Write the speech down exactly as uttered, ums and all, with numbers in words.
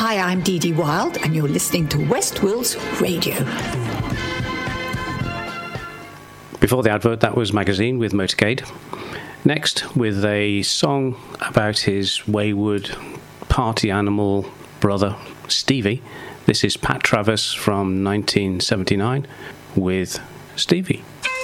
Hi, I'm Dee Dee Wild, and you're listening to West Wills Radio. Before the advert, that was Magazine with Motorcade. Next, with a song about his wayward party animal brother, Stevie. This is Pat Travis from nineteen seventy-nine with Stevie.